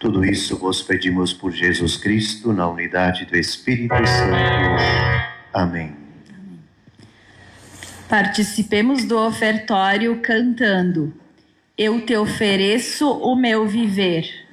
Tudo isso vos pedimos por Jesus Cristo, na unidade do Espírito Santo. Amém. Participemos do ofertório cantando: Eu te ofereço o meu viver.